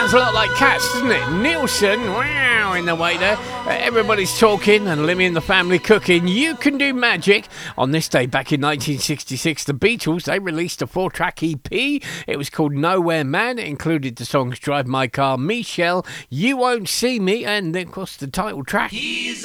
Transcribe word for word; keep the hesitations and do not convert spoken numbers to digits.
Sounds a lot like Cats, doesn't it? Nielsen, wow, in the way there. Uh, everybody's talking and Lemmy and the Family cooking. You can do magic. On this day back in nineteen sixty-six, the Beatles, they released a four-track E P. It was called Nowhere Man. It included the songs Drive My Car, Michelle, You Won't See Me, and of course the title track. He's